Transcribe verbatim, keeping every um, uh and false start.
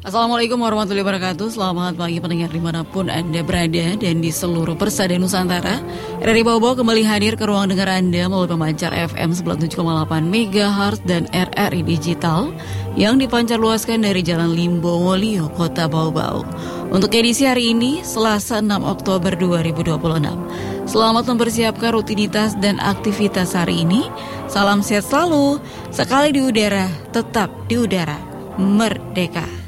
Assalamualaikum warahmatullahi wabarakatuh. Selamat pagi pendengar dimanapun Anda berada dan di seluruh persada Nusantara. R R I Bawah kembali hadir ke ruang dengar Anda melalui pemancar F M sembilan puluh tujuh koma delapan megahertz dan R R I Digital yang dipancar luaskan dari Jalan Limbo Wolio, Kota Bau-Bau. Untuk edisi hari ini, Selasa enam Oktober dua ribu dua puluh enam. Selamat mempersiapkan rutinitas dan aktivitas hari ini. Salam sehat selalu. Sekali di udara, tetap di udara. Merdeka.